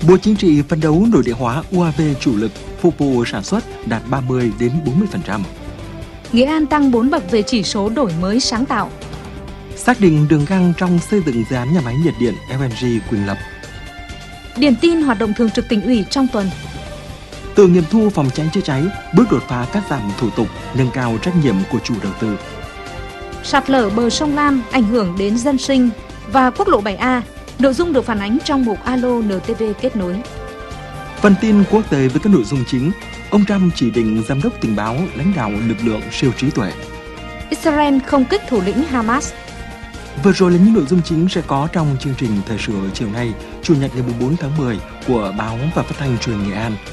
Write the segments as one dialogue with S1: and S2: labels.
S1: Bộ Chính trị phấn đấu nội địa hóa UAV chủ lực phục vụ sản xuất đạt 30 đến 40%.
S2: Nghệ An tăng 4 bậc về chỉ số đổi mới sáng tạo.
S1: Xác định đường găng trong xây dựng dự án nhà máy nhiệt điện LNG Quỳnh Lập.
S2: Điển tin hoạt động thường trực tỉnh ủy trong tuần.
S1: Tự nghiệm thu phòng cháy chữa cháy, bước đột phá cắt giảm thủ tục, nâng cao trách nhiệm của chủ đầu tư.
S2: Sạt lở bờ sông Lam ảnh hưởng đến dân sinh và quốc lộ 7A. Nội dung được phản ánh trong mục Alo NTV kết nối.
S1: Phần tin quốc tế với các nội dung chính. Ông Trump chỉ định giám đốc tình báo lãnh đạo lực lượng siêu trí tuệ.
S2: Israel không kích thủ lĩnh Hamas.
S1: Vừa rồi là những nội dung chính sẽ có trong chương trình thời sự chiều nay, Chủ nhật ngày 4 tháng 10 của Báo và Phát thanh Truyền hình Nghệ An.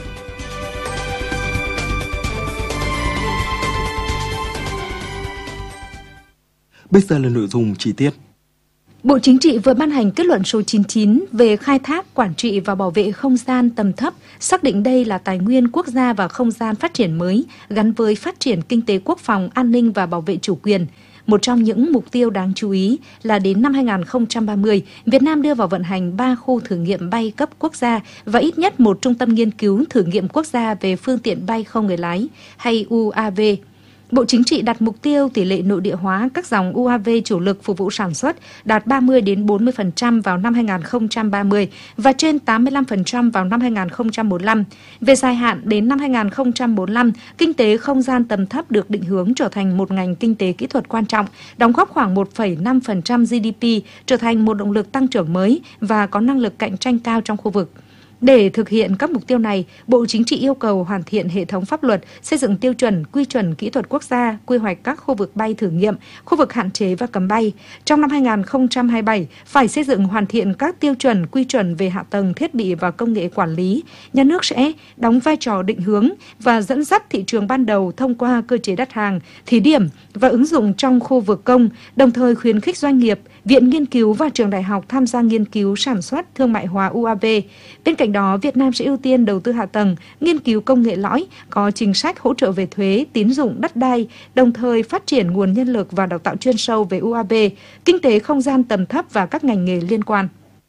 S1: Bây giờ là nội dung chi tiết.
S2: Bộ Chính trị vừa ban hành kết luận số 99 về khai thác, quản trị và bảo vệ không gian tầm thấp, xác định đây là tài nguyên quốc gia và không gian phát triển mới gắn với phát triển kinh tế quốc phòng, an ninh và bảo vệ chủ quyền. Một trong những mục tiêu đáng chú ý là đến năm 2030, Việt Nam đưa vào vận hành 3 khu thử nghiệm bay cấp quốc gia và ít nhất một trung tâm nghiên cứu thử nghiệm quốc gia về phương tiện bay không người lái hay UAV. Bộ Chính trị đặt mục tiêu tỷ lệ nội địa hóa các dòng UAV chủ lực phục vụ sản xuất đạt 30 đến 40% vào năm 2030 và trên 85% vào năm 2045. Về dài hạn đến năm 2045, kinh tế không gian tầm thấp được định hướng trở thành một ngành kinh tế kỹ thuật quan trọng, đóng góp khoảng 1,5% GDP, trở thành một động lực tăng trưởng mới và có năng lực cạnh tranh cao trong khu vực. Để thực hiện các mục tiêu này, Bộ Chính trị yêu cầu hoàn thiện hệ thống pháp luật, xây dựng tiêu chuẩn, quy chuẩn kỹ thuật quốc gia, quy hoạch các khu vực bay thử nghiệm, khu vực hạn chế và cấm bay. Trong năm 2027, phải xây dựng hoàn thiện các tiêu chuẩn, quy chuẩn về hạ tầng, thiết bị và công nghệ quản lý. Nhà nước sẽ đóng vai trò định hướng và dẫn dắt thị trường ban đầu thông qua cơ chế đặt hàng, thí điểm và ứng dụng trong khu vực công, đồng thời khuyến khích doanh nghiệp, viện nghiên cứu và trường đại học tham gia nghiên cứu sản xuất, thương mại hóa UAV. Bên cạnh đó, Việt Nam sẽ ưu tiên đầu tư hạ tầng, nghiên cứu công nghệ lõi, có chính sách hỗ trợ về thuế, tín dụng, đất đai, đồng thời phát triển nguồn nhân lực và đào tạo chuyên sâu về UAV, kinh tế không gian tầm thấp và các ngành nghề liên quan.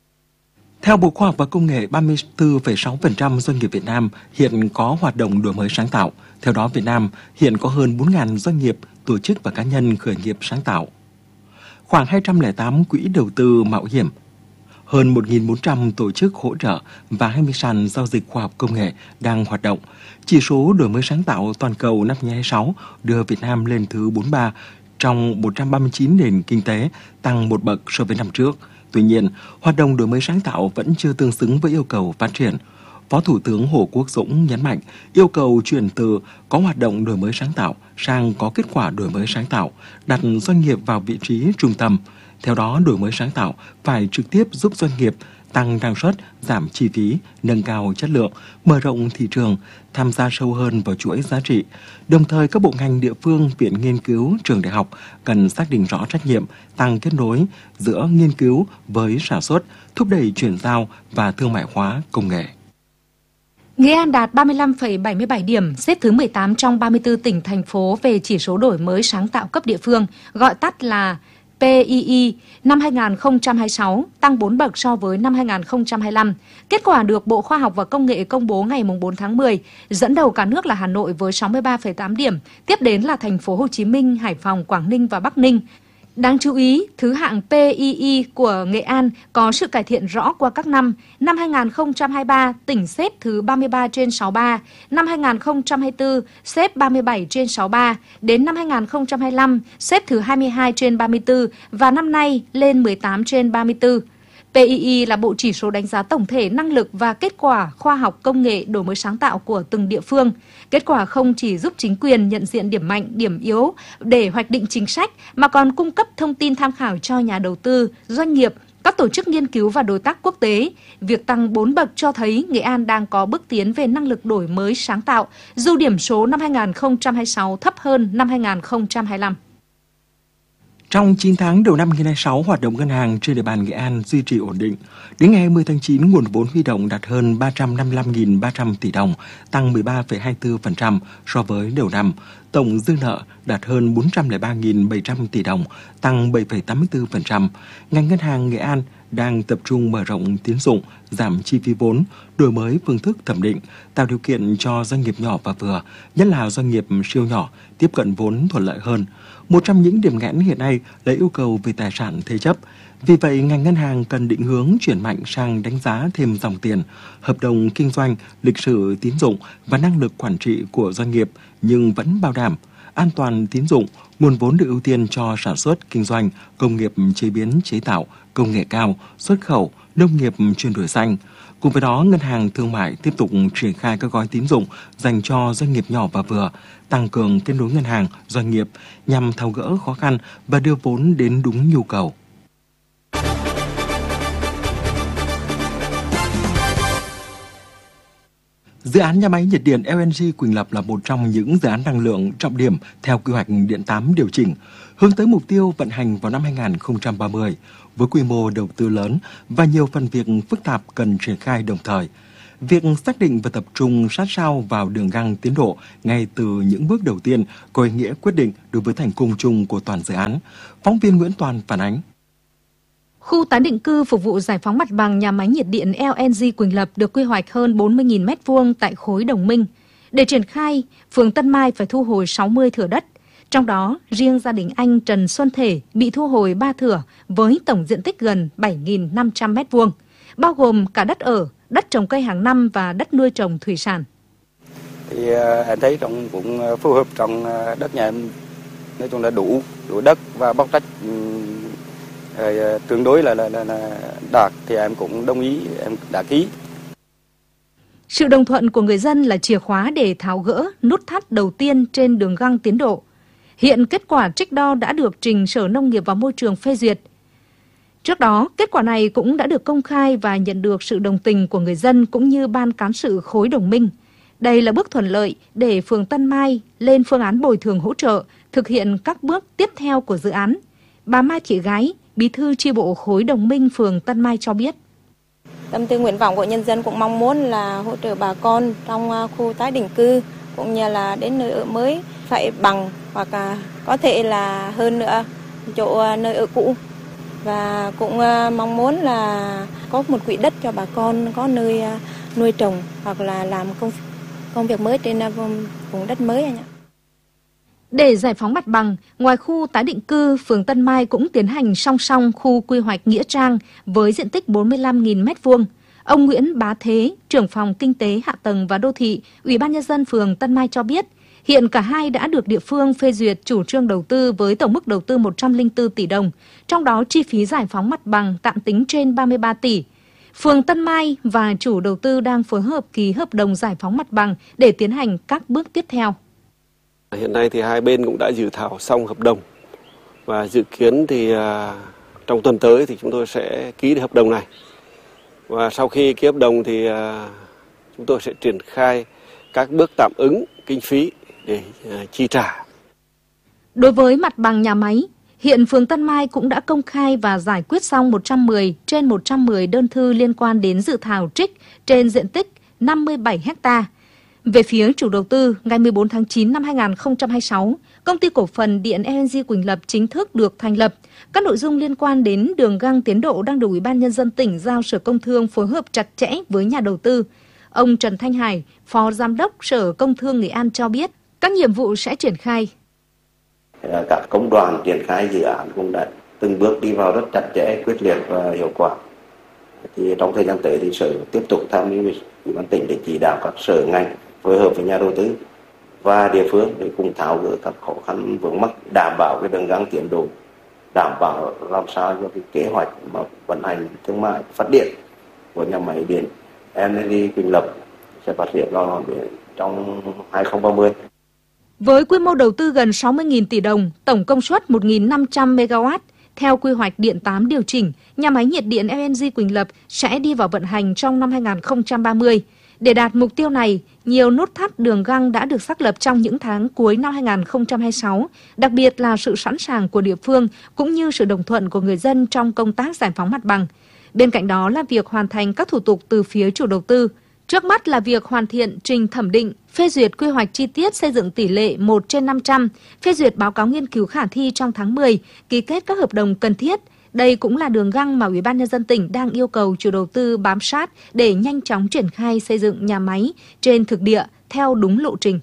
S1: Theo Bộ Khoa học và Công nghệ, 34,6% doanh nghiệp Việt Nam hiện có hoạt động đổi mới sáng tạo. Theo đó, Việt Nam hiện có hơn 4.000 doanh nghiệp, tổ chức và cá nhân khởi nghiệp sáng tạo. Khoảng 208 quỹ đầu tư mạo hiểm, hơn 1.400 tổ chức hỗ trợ và 20 sàn giao dịch khoa học công nghệ đang hoạt động. Chỉ số đổi mới sáng tạo toàn cầu năm 2026 đưa Việt Nam lên thứ 43 trong 139 nền kinh tế, tăng một bậc so với năm trước. Tuy nhiên, hoạt động đổi mới sáng tạo vẫn chưa tương xứng với yêu cầu phát triển. Phó Thủ tướng Hồ Quốc Dũng nhấn mạnh yêu cầu chuyển từ có hoạt động đổi mới sáng tạo sang có kết quả đổi mới sáng tạo, đặt doanh nghiệp vào vị trí trung tâm. Theo đó, đổi mới sáng tạo phải trực tiếp giúp doanh nghiệp tăng năng suất, giảm chi phí, nâng cao chất lượng, mở rộng thị trường, tham gia sâu hơn vào chuỗi giá trị. Đồng thời, các bộ ngành địa phương, viện nghiên cứu, trường đại học cần xác định rõ trách nhiệm, tăng kết nối giữa nghiên cứu với sản xuất, thúc đẩy chuyển giao và thương mại hóa công nghệ.
S2: Nghệ An đạt 35,77 điểm, xếp thứ 18 trong 34 tỉnh, thành phố về chỉ số đổi mới sáng tạo cấp địa phương, gọi tắt là PII, năm 2026, tăng 4 bậc so với năm 2025. Kết quả được Bộ Khoa học và Công nghệ công bố ngày 4 tháng 10. Dẫn đầu cả nước là Hà Nội với 63,8 điểm, tiếp đến là thành phố Hồ Chí Minh, Hải Phòng, Quảng Ninh và Bắc Ninh. Đáng chú ý, thứ hạng PII của Nghệ An có sự cải thiện rõ qua các năm. Năm 2023, tỉnh xếp thứ 33 trên 63. Năm 2024, xếp 37 trên 63. Đến năm 2025, xếp thứ 22 trên 34 và năm nay lên 18 trên 34. PII là bộ chỉ số đánh giá tổng thể năng lực và kết quả khoa học công nghệ đổi mới sáng tạo của từng địa phương. Kết quả không chỉ giúp chính quyền nhận diện điểm mạnh, điểm yếu để hoạch định chính sách, mà còn cung cấp thông tin tham khảo cho nhà đầu tư, doanh nghiệp, các tổ chức nghiên cứu và đối tác quốc tế. Việc tăng 4 bậc cho thấy Nghệ An đang có bước tiến về năng lực đổi mới sáng tạo, dù điểm số năm 2026 thấp hơn năm 2025.
S1: Trong 9 tháng đầu năm 2026, hoạt động ngân hàng trên địa bàn Nghệ An duy trì ổn định. Đến ngày 20 tháng 9, nguồn vốn huy động đạt hơn 355.300 tỷ đồng, tăng 13,24% so với đầu năm. Tổng dư nợ đạt hơn 403.700 tỷ đồng, tăng 7,84%. Ngành ngân hàng Nghệ An đang tập trung mở rộng tín dụng, giảm chi phí vốn, đổi mới phương thức thẩm định, tạo điều kiện cho doanh nghiệp nhỏ và vừa, nhất là doanh nghiệp siêu nhỏ, tiếp cận vốn thuận lợi hơn. Một trong những điểm nghẽn hiện nay là yêu cầu về tài sản thế chấp. Vì vậy, ngành ngân hàng cần định hướng chuyển mạnh sang đánh giá thêm dòng tiền, hợp đồng kinh doanh, lịch sử tín dụng và năng lực quản trị của doanh nghiệp, nhưng vẫn bảo đảm an toàn tín dụng, nguồn vốn được ưu tiên cho sản xuất, kinh doanh, công nghiệp chế biến chế tạo, công nghệ cao, xuất khẩu, nông nghiệp chuyển đổi xanh. Cùng với đó, Ngân hàng Thương mại tiếp tục triển khai các gói tín dụng dành cho doanh nghiệp nhỏ và vừa, tăng cường kết nối ngân hàng, doanh nghiệp nhằm tháo gỡ khó khăn và đưa vốn đến đúng nhu cầu. Dự án nhà máy nhiệt điện LNG Quỳnh Lập là một trong những dự án năng lượng trọng điểm theo quy hoạch Điện 8 điều chỉnh, hướng tới mục tiêu vận hành vào năm 2030, với quy mô đầu tư lớn và nhiều phần việc phức tạp cần triển khai đồng thời. Việc xác định và tập trung sát sao vào đường găng tiến độ ngay từ những bước đầu tiên có ý nghĩa quyết định đối với thành công chung của toàn dự án. Phóng viên Nguyễn Toàn phản ánh.
S2: Khu tái định cư phục vụ giải phóng mặt bằng nhà máy nhiệt điện LNG Quỳnh Lập được quy hoạch hơn 40.000 m2 tại khối Đồng Minh. Để triển khai, phường Tân Mai phải thu hồi 60 thửa đất. Trong đó, riêng gia đình anh Trần Xuân Thể bị thu hồi 3 thửa với tổng diện tích gần 7.500 m2, bao gồm cả đất ở, đất trồng cây hàng năm và đất nuôi trồng thủy sản.
S3: Thì em thấy cũng phù hợp trong đất nhà em, nói chung là đủ đất và bóc tách tương đối là đạt, thì em cũng đồng ý, em đã ký.
S2: Sự đồng thuận của người dân là chìa khóa để tháo gỡ nút thắt đầu tiên trên đường găng tiến độ. Hiện kết quả trích đo đã được trình Sở Nông nghiệp và Môi trường phê duyệt. Trước đó, kết quả này cũng đã được công khai và nhận được sự đồng tình của người dân cũng như Ban Cán sự khối Đồng Minh. Đây là bước thuận lợi để phường Tân Mai lên phương án bồi thường hỗ trợ, thực hiện các bước tiếp theo của dự án. Bà Mai Thị Gái, Bí thư chi bộ khối Đồng Minh phường Tân Mai cho biết.
S4: Tâm tư nguyện vọng của nhân dân cũng mong muốn là hỗ trợ bà con trong khu tái định cư cũng như là đến nơi ở mới phải bằng hoặc có thể là hơn nữa chỗ nơi ở cũ. Và cũng mong muốn là có một quỹ đất cho bà con có nơi nuôi trồng hoặc là làm công việc mới trên vùng đất mới anh ạ.
S2: Để giải phóng mặt bằng, ngoài khu tái định cư, phường Tân Mai cũng tiến hành song song khu quy hoạch Nghĩa Trang với diện tích 45.000 m2. Ông Nguyễn Bá Thế, trưởng phòng Kinh tế, Hạ tầng và Đô thị, Ủy ban Nhân dân phường Tân Mai cho biết, hiện cả hai đã được địa phương phê duyệt chủ trương đầu tư với tổng mức đầu tư 104 tỷ đồng, trong đó chi phí giải phóng mặt bằng tạm tính trên 33 tỷ. Phường Tân Mai và chủ đầu tư đang phối hợp ký hợp đồng giải phóng mặt bằng để tiến hành các bước tiếp theo.
S5: Hiện nay thì hai bên cũng đã dự thảo xong hợp đồng và dự kiến thì trong tuần tới thì chúng tôi sẽ ký được hợp đồng này. Và sau khi ký hợp đồng thì chúng tôi sẽ triển khai các bước tạm ứng kinh phí để chi trả.
S2: Đối với mặt bằng nhà máy, hiện phường Tân Mai cũng đã công khai và giải quyết xong 110 trên 110 đơn thư liên quan đến dự thảo trích trên diện tích 57 ha. Về phía chủ đầu tư, ngày 14 tháng 9 năm 2026, Công ty Cổ phần Điện LNG Quỳnh Lập chính thức được thành lập. Các nội dung liên quan đến đường găng tiến độ đang được Ủy ban Nhân dân tỉnh giao Sở Công Thương phối hợp chặt chẽ với nhà đầu tư. Ông Trần Thanh Hải, Phó Giám đốc Sở Công Thương Nghệ An cho biết, các nhiệm vụ sẽ triển khai.
S6: Các công đoàn triển khai dự án cũng đã từng bước đi vào rất chặt chẽ, quyết liệt và hiệu quả. Thì trong thời gian tới thì Sở tiếp tục tham mưu Ủy ban tỉnh để chỉ đạo các sở ngành phối hợp với nhà đầu tư và địa phương để cùng tháo gỡ các khó khăn vướng mắc, đảm bảo cái đường găng tiến độ, đảm bảo làm sao cho cái kế hoạch mà vận hành thương mại phát điện của nhà máy điện LNG Quỳnh Lập sẽ phát triển trong 2030.
S2: Với quy mô đầu tư gần 60.000 tỷ đồng, tổng công suất 1.500 MW, theo quy hoạch Điện 8 điều chỉnh, nhà máy nhiệt điện LNG Quỳnh Lập sẽ đi vào vận hành trong năm 2030. Để đạt mục tiêu này, nhiều nút thắt đường găng đã được xác lập trong những tháng cuối năm 2026, đặc biệt là sự sẵn sàng của địa phương cũng như sự đồng thuận của người dân trong công tác giải phóng mặt bằng. Bên cạnh đó là việc hoàn thành các thủ tục từ phía chủ đầu tư. Trước mắt là việc hoàn thiện trình thẩm định, phê duyệt quy hoạch chi tiết xây dựng tỷ lệ 1/500, phê duyệt báo cáo nghiên cứu khả thi trong tháng 10, ký kết các hợp đồng cần thiết Đây cũng là đường găng mà Ủy ban Nhân dân tỉnh đang yêu cầu chủ đầu tư bám sát để nhanh chóng triển khai xây dựng nhà máy trên thực địa theo đúng lộ trình.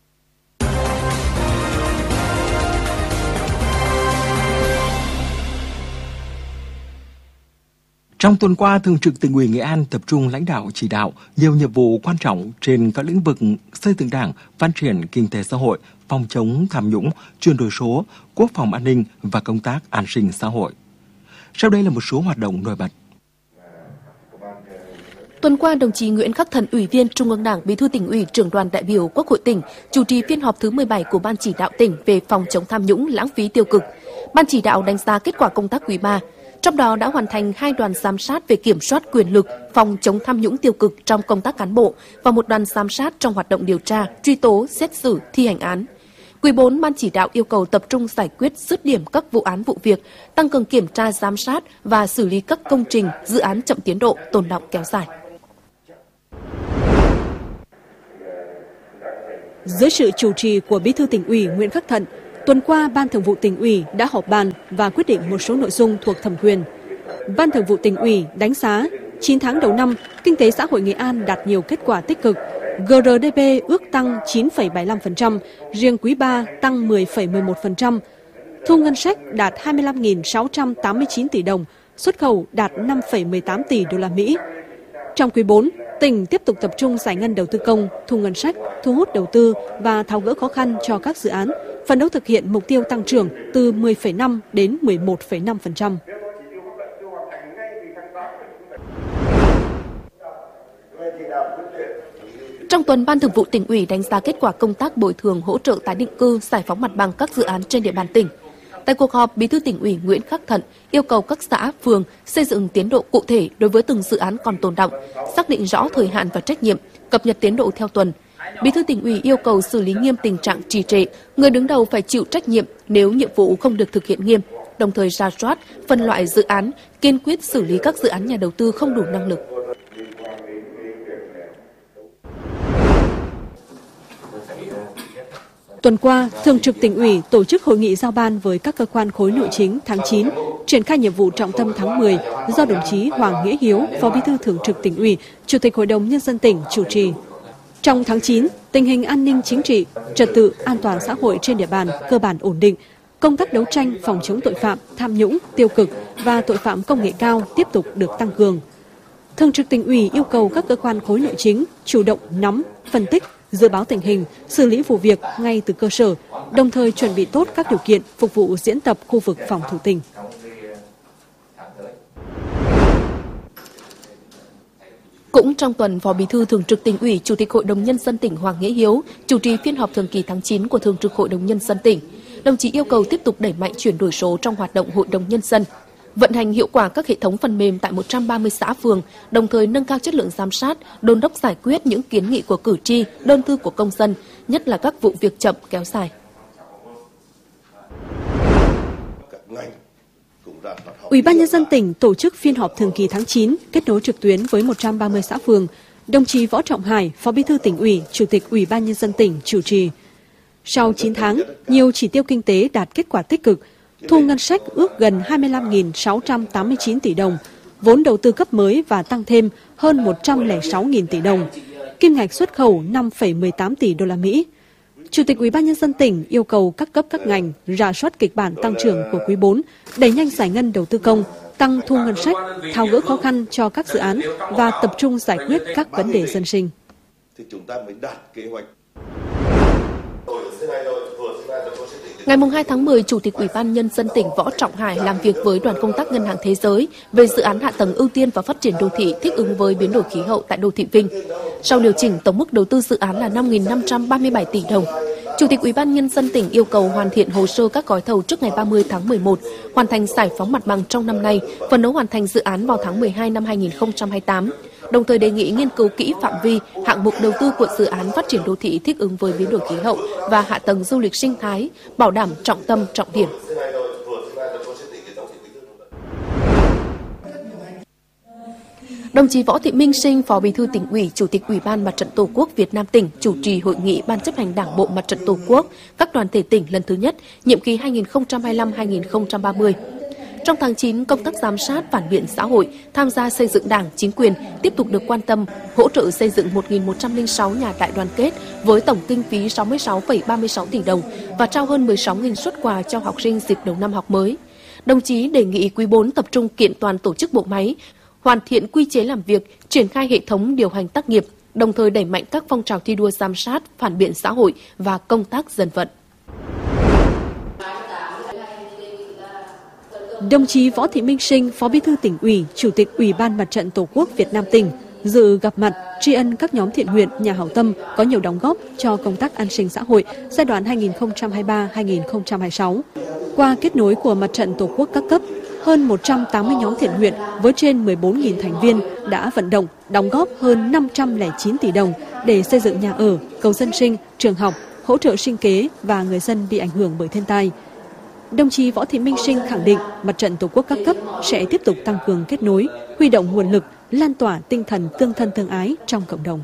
S1: Trong tuần qua, Thường trực Tỉnh ủy Nghệ An tập trung lãnh đạo chỉ đạo nhiều nhiệm vụ quan trọng trên các lĩnh vực xây dựng Đảng, phát triển kinh tế xã hội, phòng chống tham nhũng, chuyển đổi số, quốc phòng an ninh và công tác an sinh xã hội. Sau đây là một số hoạt động nổi bật.
S7: Tuần qua, đồng chí Nguyễn Khắc Thần, Ủy viên Trung ương Đảng, Bí thư Tỉnh ủy, Trưởng đoàn đại biểu Quốc hội tỉnh, chủ trì phiên họp thứ 17 của Ban chỉ đạo tỉnh về phòng chống tham nhũng, lãng phí tiêu cực. Ban chỉ đạo đánh giá kết quả công tác quý 3. Trong đó đã hoàn thành 2 đoàn giám sát về kiểm soát quyền lực, phòng chống tham nhũng tiêu cực trong công tác cán bộ và 1 đoàn giám sát trong hoạt động điều tra, truy tố, xét xử, thi hành án. Quý 4, Ban chỉ đạo yêu cầu tập trung giải quyết dứt điểm các vụ án vụ việc, tăng cường kiểm tra giám sát và xử lý các công trình, dự án chậm tiến độ, tồn đọng kéo dài.
S8: Dưới sự chủ trì của Bí thư Tỉnh ủy Nguyễn Khắc Thận, tuần qua Ban Thường vụ Tỉnh ủy đã họp bàn và quyết định một số nội dung thuộc thẩm quyền. Ban Thường vụ Tỉnh ủy đánh giá 9 tháng đầu năm, kinh tế xã hội Nghệ An đạt nhiều kết quả tích cực. GRDP ước tăng 9,75%, riêng quý 3 tăng 10,11%. Thu ngân sách đạt 25.689 tỷ đồng, xuất khẩu đạt 5,18 tỷ đô la Mỹ. Trong quý 4, tỉnh tiếp tục tập trung giải ngân đầu tư công, thu ngân sách, thu hút đầu tư và tháo gỡ khó khăn cho các dự án, phấn đấu thực hiện mục tiêu tăng trưởng từ 10,5 đến 11,5%.
S7: Trong tuần, Ban Thường vụ Tỉnh ủy đánh giá kết quả công tác bồi thường hỗ trợ tái định cư, giải phóng mặt bằng các dự án trên địa bàn tỉnh. Tại cuộc họp, Bí thư Tỉnh ủy Nguyễn Khắc Thận yêu cầu các xã, phường xây dựng tiến độ cụ thể đối với từng dự án còn tồn đọng, xác định rõ thời hạn và trách nhiệm, cập nhật tiến độ theo tuần. Bí thư Tỉnh ủy yêu cầu xử lý nghiêm tình trạng trì trệ, người đứng đầu phải chịu trách nhiệm nếu nhiệm vụ không được thực hiện nghiêm, đồng thời rà soát, phân loại dự án, kiên quyết xử lý các dự án nhà đầu tư không đủ năng lực.
S8: Tuần qua, Thường trực Tỉnh ủy tổ chức hội nghị giao ban với các cơ quan khối nội chính tháng 9, triển khai nhiệm vụ trọng tâm tháng 10 do đồng chí Hoàng Nghĩa Hiếu, Phó Bí thư Thường trực Tỉnh ủy, Chủ tịch Hội đồng Nhân dân tỉnh chủ trì. Trong tháng 9, tình hình an ninh chính trị, trật tự, an toàn xã hội trên địa bàn cơ bản ổn định, công tác đấu tranh phòng chống tội phạm, tham nhũng, tiêu cực và tội phạm công nghệ cao tiếp tục được tăng cường. Thường trực Tỉnh ủy yêu cầu các cơ quan khối nội chính chủ động nắm, phân tích, dự báo tình hình, xử lý vụ việc ngay từ cơ sở, đồng thời chuẩn bị tốt các điều kiện phục vụ diễn tập khu vực phòng thủ tỉnh.
S7: Cũng trong tuần, Phó Bí thư Thường trực Tỉnh ủy, Chủ tịch Hội đồng Nhân dân tỉnh Hoàng Nghĩa Hiếu chủ trì phiên họp thường kỳ tháng 9 của Thường trực Hội đồng Nhân dân tỉnh. Đồng chí yêu cầu tiếp tục đẩy mạnh chuyển đổi số trong hoạt động Hội đồng Nhân dân, vận hành hiệu quả các hệ thống phần mềm tại 130 xã phường, đồng thời nâng cao chất lượng giám sát, đôn đốc giải quyết những kiến nghị của cử tri, đơn thư của công dân, nhất là các vụ việc chậm kéo dài.
S8: Ủy ban Nhân dân tỉnh tổ chức phiên họp thường kỳ tháng 9 kết nối trực tuyến với 130 xã phường. Đồng chí Võ Trọng Hải, Phó Bí thư Tỉnh ủy, Chủ tịch Ủy ban Nhân dân tỉnh chủ trì. Sau 9 tháng, nhiều chỉ tiêu kinh tế đạt kết quả tích cực. Thu ngân sách ước gần 25.689 tỷ đồng, vốn đầu tư cấp mới và tăng thêm hơn 106.000 tỷ đồng. Kim ngạch xuất khẩu 5,18 tỷ đô la Mỹ. Chủ tịch Ủy ban Nhân dân tỉnh yêu cầu các cấp các ngành rà soát kịch bản tăng trưởng của quý 4, đẩy nhanh giải ngân đầu tư công, tăng thu ngân sách, tháo gỡ khó khăn cho các dự án và tập trung giải quyết các vấn đề dân sinh.
S7: Ngày 2 tháng 10, Chủ tịch Ủy ban Nhân dân tỉnh Võ Trọng Hải làm việc với đoàn công tác Ngân hàng Thế giới về dự án hạ tầng ưu tiên và phát triển đô thị thích ứng với biến đổi khí hậu tại đô thị Vinh. Sau điều chỉnh, tổng mức đầu tư dự án là 5.537 tỷ đồng. Chủ tịch Ủy ban Nhân dân tỉnh yêu cầu hoàn thiện hồ sơ các gói thầu trước ngày 30 tháng 11, hoàn thành giải phóng mặt bằng trong năm nay, phấn đấu hoàn thành dự án vào tháng 12 năm 2028. Đồng thời đề nghị nghiên cứu kỹ phạm vi, hạng mục đầu tư của dự án phát triển đô thị thích ứng với biến đổi khí hậu và hạ tầng du lịch sinh thái, bảo đảm trọng tâm, trọng điểm. Đồng chí Võ Thị Minh Sinh, Phó Bí thư Tỉnh ủy, Chủ tịch Ủy ban Mặt trận Tổ quốc Việt Nam tỉnh chủ trì hội nghị Ban chấp hành Đảng bộ Mặt trận Tổ quốc các đoàn thể tỉnh lần thứ nhất, nhiệm kỳ 2025-2030. Trong tháng 9, công tác giám sát phản biện xã hội, tham gia xây dựng Đảng, chính quyền tiếp tục được quan tâm, hỗ trợ xây dựng 1.106 nhà đại đoàn kết với tổng kinh phí 66,36 tỷ đồng và trao hơn 16.000 suất quà cho học sinh dịp đầu năm học mới. Đồng chí đề nghị quý 4 tập trung kiện toàn tổ chức bộ máy, hoàn thiện quy chế làm việc, triển khai hệ thống điều hành tác nghiệp, đồng thời đẩy mạnh các phong trào thi đua giám sát, phản biện xã hội và công tác dân vận.
S8: Đồng chí Võ Thị Minh Sinh, Phó Bí thư Tỉnh ủy, Chủ tịch Ủy ban Mặt trận Tổ quốc Việt Nam tỉnh dự gặp mặt tri ân các nhóm thiện nguyện, nhà hảo tâm có nhiều đóng góp cho công tác an sinh xã hội giai đoạn 2023-2026. Qua kết nối của Mặt trận Tổ quốc các cấp, hơn 180 nhóm thiện nguyện với trên 14.000 thành viên đã vận động, đóng góp hơn 509 tỷ đồng để xây dựng nhà ở, cầu dân sinh, trường học, hỗ trợ sinh kế và người dân bị ảnh hưởng bởi thiên tai. Đồng chí Võ Thị Minh Sinh khẳng định Mặt trận Tổ quốc các cấp sẽ tiếp tục tăng cường kết nối, huy động nguồn lực, lan tỏa tinh thần tương thân tương ái trong cộng đồng.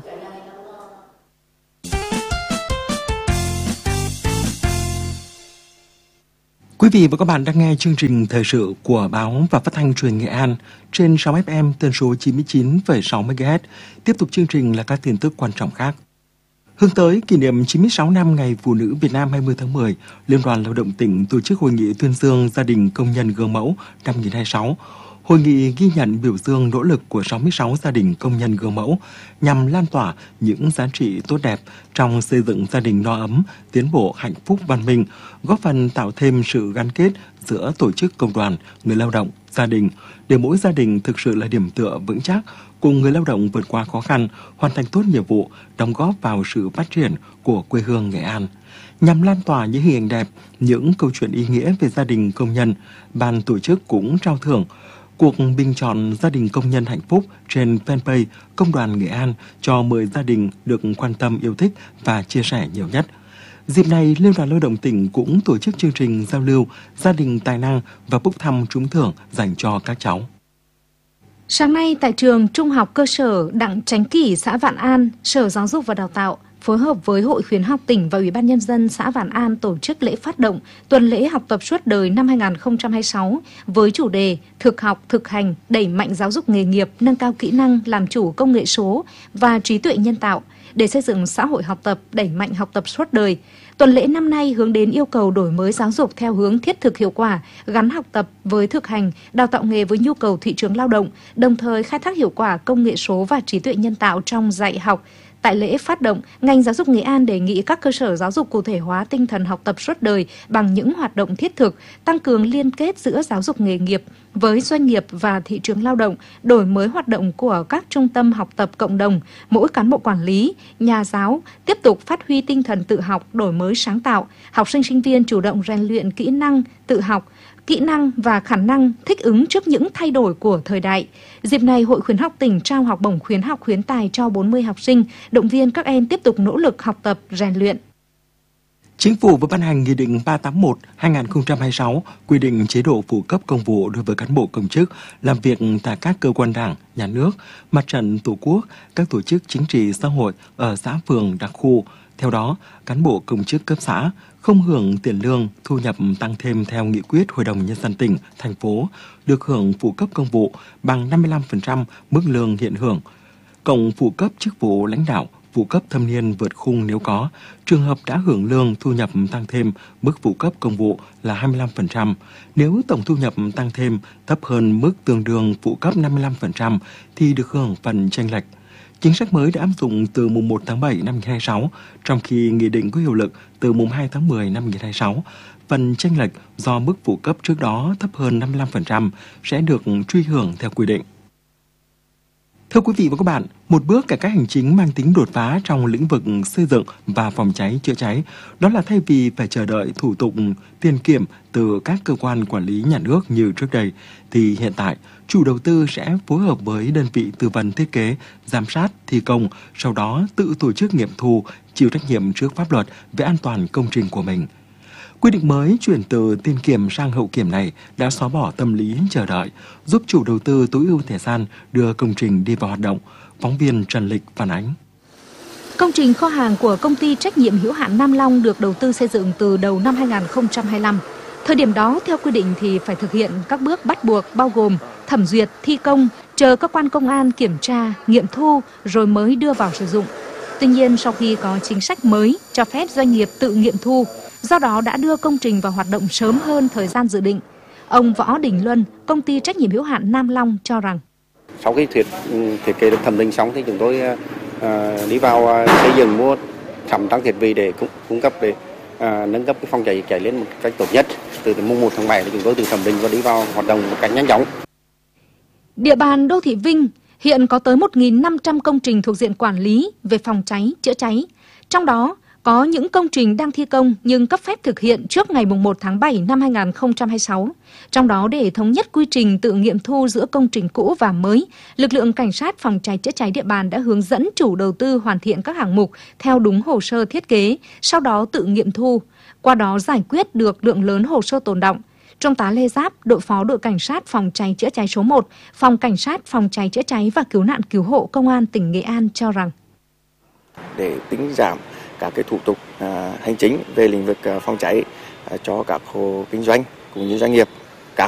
S1: Quý vị và các bạn đang nghe chương trình thời sự của Báo và Phát thanh Truyền Nghệ An trên 6 FM tần số 99,6 MHz. Tiếp tục chương trình là các tin tức quan trọng khác. Hướng tới kỷ niệm 96 năm Ngày Phụ nữ Việt Nam 20 tháng 10, Liên đoàn Lao động tỉnh tổ chức hội nghị tuyên dương gia đình công nhân gương mẫu năm 2026. Hội nghị ghi nhận biểu dương nỗ lực của 66 gia đình công nhân gương mẫu nhằm lan tỏa những giá trị tốt đẹp trong xây dựng gia đình no ấm, tiến bộ hạnh phúc văn minh, góp phần tạo thêm sự gắn kết giữa tổ chức công đoàn, người lao động, gia đình, để mỗi gia đình thực sự là điểm tựa vững chắc, cùng người lao động vượt qua khó khăn, hoàn thành tốt nhiệm vụ, đóng góp vào sự phát triển của quê hương Nghệ An. Nhằm lan tỏa những hình ảnh đẹp, những câu chuyện ý nghĩa về gia đình công nhân, ban tổ chức cũng trao thưởng cuộc bình chọn gia đình công nhân hạnh phúc trên fanpage Công đoàn Nghệ An cho 10 gia đình được quan tâm, yêu thích và chia sẻ nhiều nhất. Dịp này, Liên đoàn Lao động tỉnh cũng tổ chức chương trình giao lưu gia đình tài năng và bốc thăm trúng thưởng dành cho các cháu.
S2: Sáng nay tại trường Trung học cơ sở Đặng Chánh Kỷ, xã Vạn An, Sở Giáo dục và Đào tạo phối hợp với Hội Khuyến học tỉnh và Ủy ban Nhân dân xã Vạn An tổ chức lễ phát động tuần lễ học tập suốt đời năm 2026 với chủ đề thực học, thực hành, đẩy mạnh giáo dục nghề nghiệp, nâng cao kỹ năng làm chủ công nghệ số và trí tuệ nhân tạo để xây dựng xã hội học tập, đẩy mạnh học tập suốt đời. Tuần lễ năm nay hướng đến yêu cầu đổi mới giáo dục theo hướng thiết thực hiệu quả, gắn học tập với thực hành, đào tạo nghề với nhu cầu thị trường lao động, đồng thời khai thác hiệu quả công nghệ số và trí tuệ nhân tạo trong dạy học. Tại lễ phát động, ngành giáo dục Nghệ An đề nghị các cơ sở giáo dục cụ thể hóa tinh thần học tập suốt đời bằng những hoạt động thiết thực, tăng cường liên kết giữa giáo dục nghề nghiệp với doanh nghiệp và thị trường lao động, đổi mới hoạt động của các trung tâm học tập cộng đồng, mỗi cán bộ quản lý, nhà giáo tiếp tục phát huy tinh thần tự học, đổi mới sáng tạo, học sinh sinh viên chủ động rèn luyện kỹ năng tự học, kỹ năng và khả năng thích ứng trước những thay đổi của thời đại. Dịp này, Hội Khuyến học tỉnh trao học bổng khuyến học khuyến tài cho 40 học sinh, động viên các em tiếp tục nỗ lực học tập, rèn luyện.
S1: Chính phủ vừa ban hành Nghị định 381/2026 quy định chế độ phụ cấp công vụ đối với cán bộ công chức làm việc tại các cơ quan đảng, nhà nước, mặt trận tổ quốc, các tổ chức chính trị xã hội ở xã phường đặc khu. Theo đó, cán bộ công chức cấp xã không hưởng tiền lương, thu nhập tăng thêm theo nghị quyết Hội đồng Nhân dân tỉnh, thành phố được hưởng phụ cấp công vụ bằng 55% mức lương hiện hưởng. Cộng phụ cấp chức vụ lãnh đạo, phụ cấp thâm niên vượt khung nếu có. Trường hợp đã hưởng lương thu nhập tăng thêm, mức phụ cấp công vụ là 25%. Nếu tổng thu nhập tăng thêm thấp hơn mức tương đương phụ cấp 55% thì được hưởng phần chênh lệch. Chính sách mới đã áp dụng từ mùng 1 tháng 7 năm 2026, trong khi nghị định có hiệu lực từ mùng 2 tháng 10 năm 2026. Phần chênh lệch do mức phụ cấp trước đó thấp hơn 55% sẽ được truy hưởng theo quy định. Thưa quý vị và các bạn, một bước cải cách hành chính mang tính đột phá trong lĩnh vực xây dựng và phòng cháy chữa cháy, đó là thay vì phải chờ đợi thủ tục tiền kiểm từ các cơ quan quản lý nhà nước như trước đây, thì hiện tại chủ đầu tư sẽ phối hợp với đơn vị tư vấn thiết kế, giám sát, thi công, sau đó tự tổ chức nghiệm thu, chịu trách nhiệm trước pháp luật về an toàn công trình của mình. Quy định mới chuyển từ tiền kiểm sang hậu kiểm này đã xóa bỏ tâm lý chờ đợi, giúp chủ đầu tư tối ưu thời gian đưa công trình đi vào hoạt động. Phóng viên Trần Lịch phản ánh.
S2: Công trình kho hàng của công ty trách nhiệm hữu hạn Nam Long được đầu tư xây dựng từ đầu năm 2025. Thời điểm đó, theo quy định thì phải thực hiện các bước bắt buộc bao gồm thẩm duyệt, thi công, chờ cơ quan công an kiểm tra, nghiệm thu rồi mới đưa vào sử dụng. Tuy nhiên, sau khi có chính sách mới cho phép doanh nghiệp tự nghiệm thu, do đó đã đưa công trình vào hoạt động sớm hơn thời gian dự định. Ông Võ Đình Luân, công ty trách nhiệm hữu hạn Nam Long cho rằng
S9: sau khi thiết kế được thẩm định xong thì chúng tôi đi vào xây dựng mua sắm trang thiết bị để cung cấp để nâng cấp cái phòng cháy cháy lên một cách tốt nhất. Từ mùng 1 tháng 7 thì chúng tôi tự thẩm định và đi vào hoạt động một cách nhanh chóng.
S2: Địa bàn đô thị Vinh hiện có tới 1.500 công trình thuộc diện quản lý về phòng cháy, chữa cháy. Trong đó có những công trình đang thi công nhưng cấp phép thực hiện trước ngày 1 tháng 7 năm 2026. Trong đó để thống nhất quy trình tự nghiệm thu giữa công trình cũ và mới, lực lượng cảnh sát phòng cháy chữa cháy địa bàn đã hướng dẫn chủ đầu tư hoàn thiện các hạng mục theo đúng hồ sơ thiết kế, sau đó tự nghiệm thu. Qua đó giải quyết được lượng lớn hồ sơ tồn đọng. Trung tá Lê Giáp, đội phó đội cảnh sát phòng cháy chữa cháy số 1, phòng cảnh sát phòng cháy chữa cháy và cứu nạn cứu hộ công an tỉnh Nghệ An cho rằng
S10: để tính giảm các cái thủ tục hành chính về lĩnh vực phòng cháy cho các hộ kinh doanh cũng như doanh nghiệp